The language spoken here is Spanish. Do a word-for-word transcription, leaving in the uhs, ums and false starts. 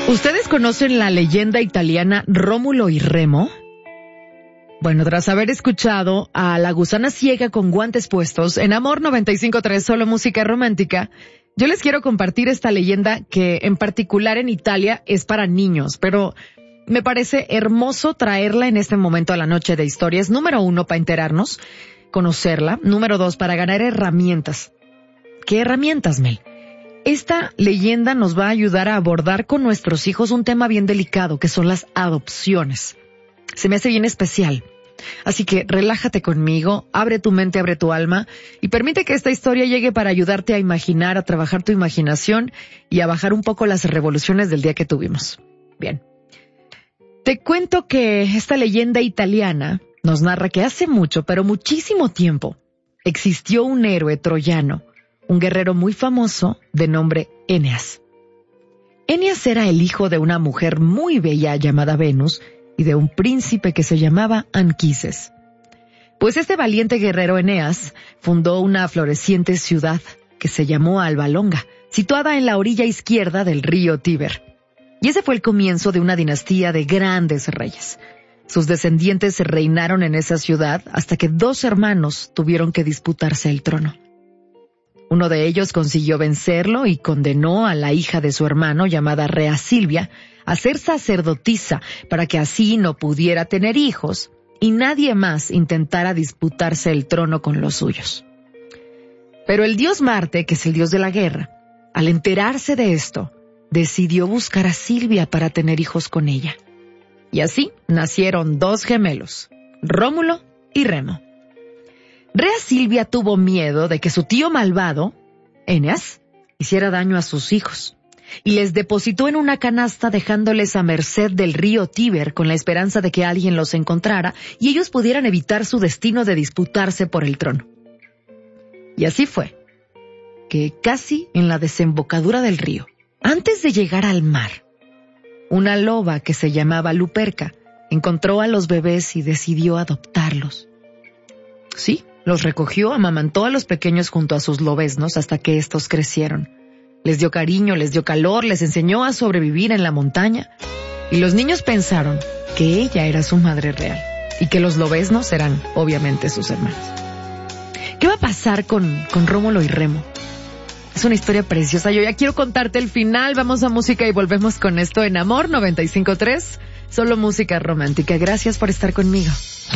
¿Ustedes conocen la leyenda italiana Rómulo y Remo? Bueno, tras haber escuchado a la gusana ciega con guantes puestos en Amor noventa y cinco punto tres, solo música romántica, yo les quiero compartir esta leyenda que en particular en Italia es para niños, pero me parece hermoso traerla en este momento a la noche de historias. Número uno, para enterarnos, conocerla. Número dos, para ganar herramientas. ¿Qué herramientas, Mel? Esta leyenda nos va a ayudar a abordar con nuestros hijos un tema bien delicado, que son las adopciones. Se me hace bien especial. Así que relájate conmigo, abre tu mente, abre tu alma y permite que esta historia llegue para ayudarte a imaginar, a trabajar tu imaginación y a bajar un poco las revoluciones del día que tuvimos. Bien. Te cuento que esta leyenda italiana nos narra que hace mucho, pero muchísimo tiempo, existió un héroe troyano, un guerrero muy famoso de nombre Eneas. Eneas era el hijo de una mujer muy bella llamada Venus y de un príncipe que se llamaba Anquises. Pues este valiente guerrero Eneas fundó una floreciente ciudad que se llamó Alba Longa, situada en la orilla izquierda del río Tíber. Y ese fue el comienzo de una dinastía de grandes reyes. Sus descendientes reinaron en esa ciudad hasta que dos hermanos tuvieron que disputarse el trono. Uno de ellos consiguió vencerlo y condenó a la hija de su hermano, llamada Rea Silvia, a ser sacerdotisa para que así no pudiera tener hijos y nadie más intentara disputarse el trono con los suyos. Pero el dios Marte, que es el dios de la guerra, al enterarse de esto, decidió buscar a Silvia para tener hijos con ella. Y así nacieron dos gemelos, Rómulo y Remo. Rea Silvia tuvo miedo de que su tío malvado, Eneas, hiciera daño a sus hijos, y les depositó en una canasta dejándoles a merced del río Tíber con la esperanza de que alguien los encontrara y ellos pudieran evitar su destino de disputarse por el trono. Y así fue, que casi en la desembocadura del río, antes de llegar al mar, una loba que se llamaba Luperca encontró a los bebés y decidió adoptarlos. Sí, los recogió, amamantó a los pequeños junto a sus lobeznos hasta que estos crecieron. Les dio cariño, les dio calor, les enseñó a sobrevivir en la montaña. Y los niños pensaron que ella era su madre real y que los lobeznos eran, obviamente, sus hermanos. ¿Qué va a pasar con, con Rómulo y Remo? Es una historia preciosa. Yo ya quiero contarte el final. Vamos a música y volvemos con esto en Amor noventa y cinco punto tres. Solo música romántica. Gracias por estar conmigo.